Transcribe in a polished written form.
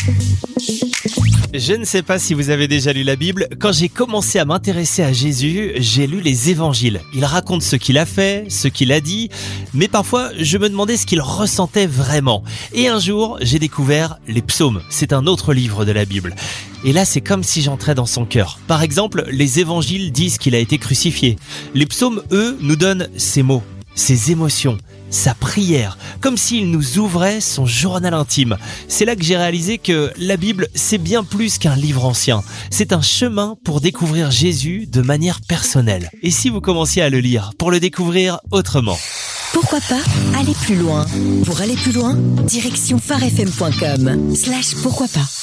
Je ne sais pas si vous avez déjà lu la Bible. Quand j'ai commencé à m'intéresser à Jésus, j'ai lu les évangiles. Il raconte ce qu'il a fait, ce qu'il a dit, mais parfois je me demandais ce qu'il ressentait vraiment. Et un jour, j'ai découvert les psaumes. C'est un autre livre de la Bible. Et là, c'est comme si j'entrais dans son cœur. Par exemple, les évangiles disent qu'il a été crucifié. Les psaumes, eux, nous donnent ses mots, ses émotions, sa prière, comme s'il nous ouvrait son journal intime. C'est là que j'ai réalisé que la Bible, c'est bien plus qu'un livre ancien. C'est un chemin pour découvrir Jésus de manière personnelle. Et si vous commenciez à le lire, pour le découvrir autrement? Pourquoi pas aller plus loin? Pour aller plus loin, direction farfm.com/pourquoi pas.